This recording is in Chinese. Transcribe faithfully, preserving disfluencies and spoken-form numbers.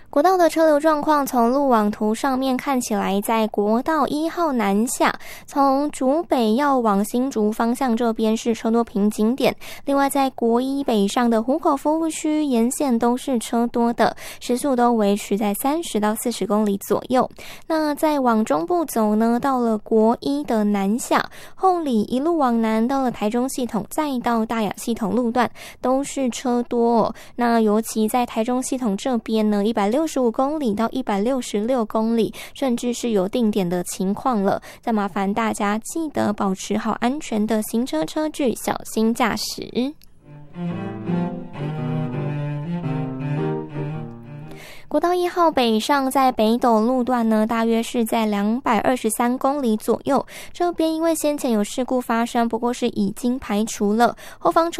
国道的车流状况从路网图上面看起来，在国道一号南下，从竹北要往新竹方向这边是车多瓶颈点。另外，在国一北上的湖口服务区沿线都是车多的，时速都维持在三十到四十公里左右。那再往中部走呢，到了国一的南下，后里一路往南，到了台中系统，再到大雅系统路段都是车多哦。那尤其在台中系统这边呢，一百六十五公里到一百六十六公里，甚至是有定点的情况了。再麻烦大家记得保持好安全的行车车距，小心驾驶。国道一号北上在北斗路段呢，大约是在两百二十三公里左右。这边因为先前有事故发生，不过是已经排除了，后方车